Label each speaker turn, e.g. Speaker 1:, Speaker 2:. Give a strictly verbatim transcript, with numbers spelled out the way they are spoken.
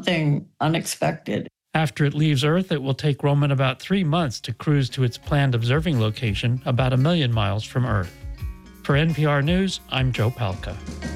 Speaker 1: something unexpected.
Speaker 2: After it leaves Earth, it will take Roman about three months to cruise to its planned observing location about a million miles from Earth. For N P R News, I'm Joe Palca.